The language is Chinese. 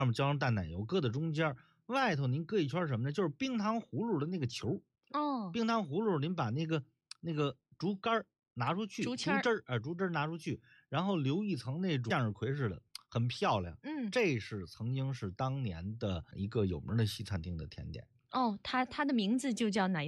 上面浇上淡奶油，搁在中间，外头您搁一圈什么呢？就是冰糖葫芦的那个球。 哦， 冰糖葫芦您把那个竹竿拿出去， 竹签儿， 竹枝拿出去，然后留一层那种向日葵似的，很漂亮。 嗯， 这是曾经是当年的一个有名的西餐厅的甜点。 哦，它的名字就叫奶